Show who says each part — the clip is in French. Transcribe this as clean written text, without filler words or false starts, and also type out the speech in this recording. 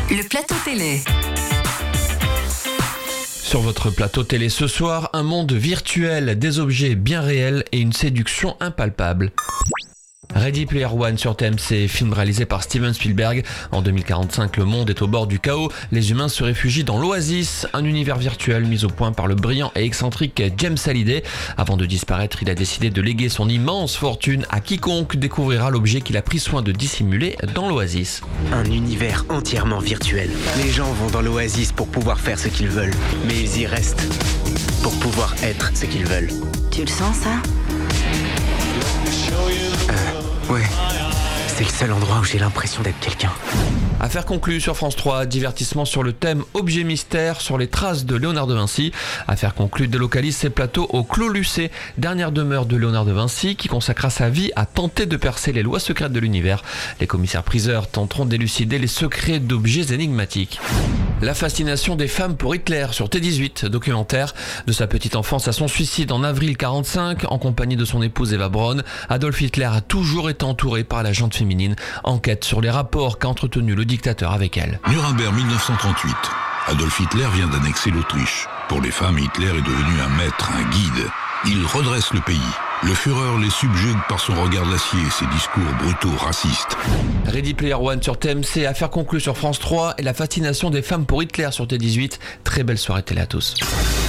Speaker 1: Le plateau télé.
Speaker 2: Sur votre plateau télé ce soir, un monde virtuel, des objets bien réels et une séduction impalpable. Ready Player One sur TMC, film réalisé par Steven Spielberg. En 2045, le monde est au bord du chaos. Les humains se réfugient dans l'Oasis, un univers virtuel mis au point par le brillant et excentrique James Hallyday. Avant de disparaître, il a décidé de léguer son immense fortune à quiconque découvrira l'objet qu'il a pris soin de dissimuler dans l'Oasis.
Speaker 3: Un univers entièrement virtuel. Les gens vont dans l'Oasis pour pouvoir faire ce qu'ils veulent, mais ils y restent pour pouvoir être ce qu'ils veulent.
Speaker 1: Tu le sens ça ?
Speaker 3: Ouais. C'est le seul endroit où j'ai l'impression d'être quelqu'un.
Speaker 2: Affaire conclue sur France 3, divertissement sur le thème objet mystère sur les traces de Léonard de Vinci. Affaire conclue délocalise ses plateaux au Clos Lucé, dernière demeure de Léonard de Vinci qui consacra sa vie à tenter de percer les lois secrètes de l'univers. Les commissaires-priseurs tenteront d'élucider les secrets d'objets énigmatiques. La fascination des femmes pour Hitler sur T18, documentaire. De sa petite enfance à son suicide en avril 1945, en compagnie de son épouse Eva Braun, Adolf Hitler a toujours été entouré par la gente féminine. Enquête sur les rapports qu'a entretenu le dictateur avec elle.
Speaker 4: Nuremberg 1938. Adolf Hitler vient d'annexer l'Autriche. Pour les femmes, Hitler est devenu un maître, un guide. Il redresse le pays. Le Führer les subjugue par son regard d'acier et ses discours brutaux racistes.
Speaker 2: Ready Player One sur TMC, affaire conclue sur France 3 et la fascination des femmes pour Hitler sur T18. Très belle soirée télé à tous.